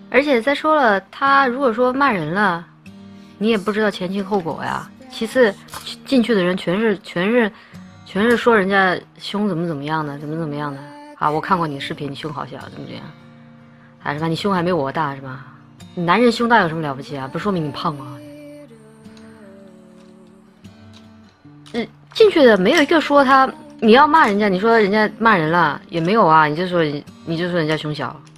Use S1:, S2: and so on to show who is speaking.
S1: 而且再说了，他如果说骂人了，你也不知道前情后果呀。其次，进去的人全是说人家胸怎么样的，怎么样的啊！我看过你的视频，你胸好小，怎么这样？还是吧？你胸还没我大是吧？男人胸大有什么了不起啊？不说明你胖吗？进去的没有一个说他你要骂人家，你说人家骂人了也没有啊？你就说人家胸小。